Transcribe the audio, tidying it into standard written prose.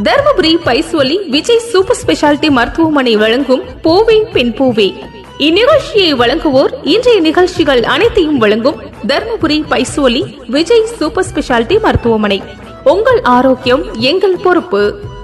Dharmapuri பைசோலி Vijay super speciality மருத்துவமனை வழங்கும் பூவே பெண் பூவே. இந்நிகழ்ச்சியை வழங்குவோர் இன்றைய நிகழ்ச்சிகள் அனைத்தையும் வழங்கும் தர்மபுரி பைசோலி விஜய் சூப்பர் ஸ்பெஷாலிட்டி மருத்துவமனை. உங்கள் ஆரோக்கியம் எங்கள் பொறுப்பு.